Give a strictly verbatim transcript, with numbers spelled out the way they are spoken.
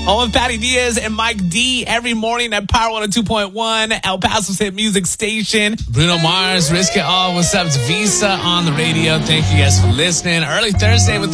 Home with Patty Diaz and Mike D every morning at Power one oh two point one, El Paso's hit music station. Bruno Mars, Risk It All. What's up? It's Visa on the radio. Thank you guys for listening. Early Thursday with